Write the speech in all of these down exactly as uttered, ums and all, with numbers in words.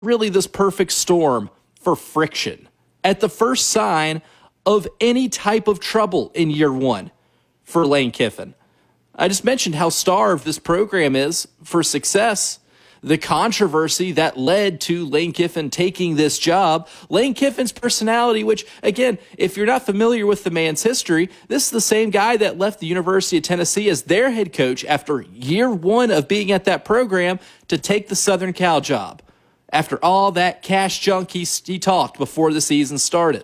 really this perfect storm for friction at the first sign of any type of trouble in year one for Lane Kiffin. I just mentioned how starved this program is for success. The controversy that led to Lane Kiffin taking this job, Lane Kiffin's personality, which, again, if you're not familiar with the man's history, this is the same guy that left the University of Tennessee as their head coach after year one of being at that program to take the Southern Cal job. After all that cash junk he, he talked before the season started.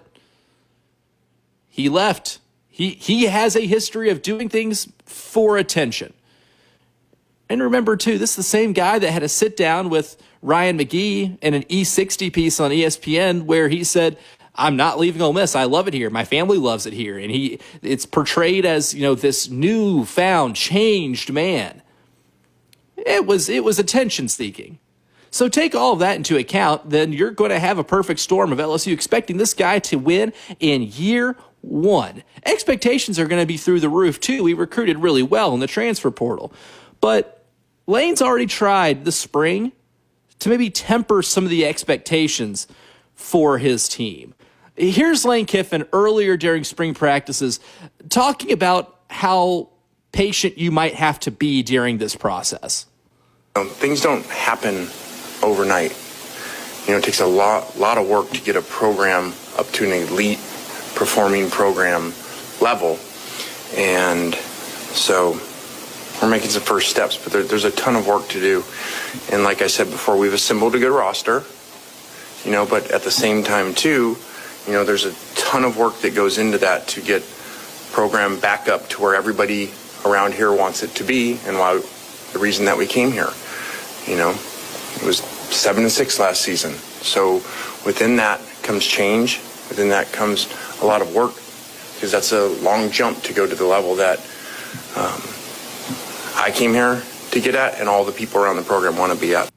He left. He, he has a history of doing things for attention. And remember, too, this is the same guy that had a sit-down with Ryan McGee in an E sixty piece on E S P N where he said, I'm not leaving Ole Miss. I love it here. My family loves it here. And he it's portrayed as, you know, this newfound, changed man. It was, it was attention-seeking. So take all of that into account, then you're going to have a perfect storm of L S U expecting this guy to win in year one. Expectations are going to be through the roof, too. He recruited really well in the transfer portal. But Lane's already tried this spring to maybe temper some of the expectations for his team. Here's Lane Kiffin earlier during spring practices talking about how patient you might have to be during this process. Um, things don't happen overnight. You know, it takes a lot, lot of work to get a program up to an elite performing program level. And so we're making some first steps, but there, there's a ton of work to do. And like I said before, we've assembled a good roster, you know, but at the same time, too, you know, there's a ton of work that goes into that to get program back up to where everybody around here wants it to be, and why the reason that we came here. You know, it was seven and six last season. So within that comes change. Within that comes a lot of work, because that's a long jump to go to the level that um, I came here to get at, and all the people around the program want to be at.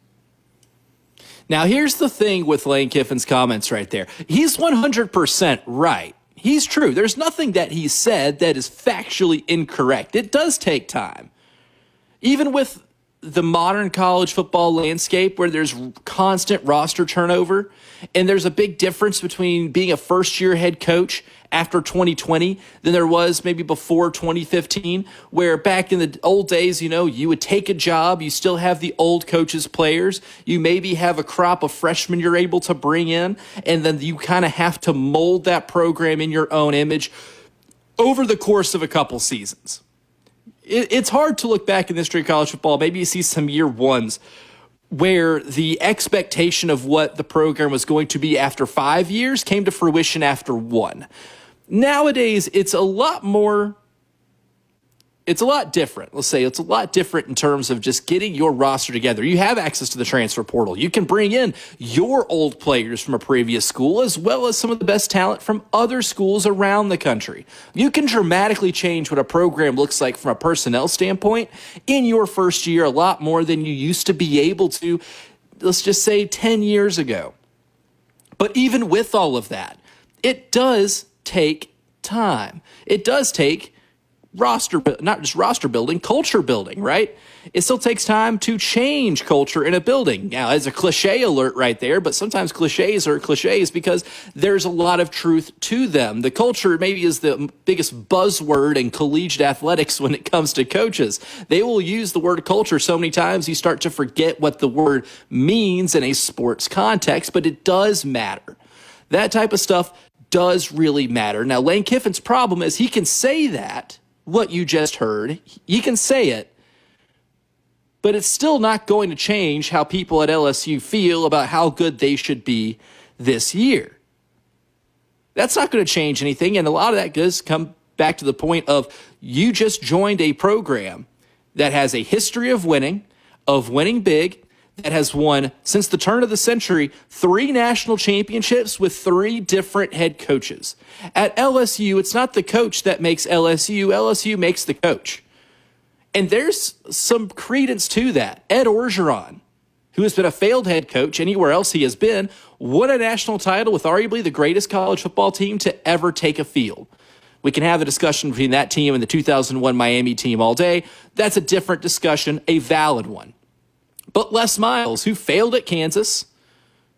Now, here's the thing with Lane Kiffin's comments right there. He's one hundred percent right. He's true. There's nothing that he said that is factually incorrect. It does take time. Even with the modern college football landscape where there's constant roster turnover, and there's a big difference between being a first-year head coach after twenty twenty than there was maybe before twenty fifteen, where back in the old days, you know, you would take a job, you still have the old coaches' players, you maybe have a crop of freshmen you're able to bring in, and then you kind of have to mold that program in your own image over the course of a couple seasons. It's hard to look back in the history of college football. Maybe you see some year ones where the expectation of what the program was going to be after five years came to fruition after one. Nowadays, it's a lot more, it's a lot different. Let's say it's a lot different in terms of just getting your roster together. You have access to the transfer portal. You can bring in your old players from a previous school, as well as some of the best talent from other schools around the country. You can dramatically change what a program looks like from a personnel standpoint in your first year a lot more than you used to be able to, let's just say, ten years ago. But even with all of that, it does take time. It does take roster, not just roster building, culture building, right? It still takes time to change culture in a building. Now, it's a cliche alert right there, but sometimes cliches are cliches because there's a lot of truth to them. The culture maybe is the biggest buzzword in collegiate athletics when it comes to coaches. They will use the word culture so many times you start to forget what the word means in a sports context, but it does matter. That type of stuff does really matter. Now, Lane Kiffin's problem is he can say that, what you just heard, he can say it, but it's still not going to change how people at L S U feel about how good they should be this year. That's not going to change anything, and a lot of that does come back to the point of you just joined a program that has a history of winning, of winning big, that has won, since the turn of the century, three national championships with three different head coaches. At L S U, it's not the coach that makes L S U. L S U makes the coach. And there's some credence to that. Ed Orgeron, who has been a failed head coach anywhere else he has been, won a national title with arguably the greatest college football team to ever take a field. We can have a discussion between that team and the two thousand one Miami team all day. That's a different discussion, a valid one. But Les Miles, who failed at Kansas,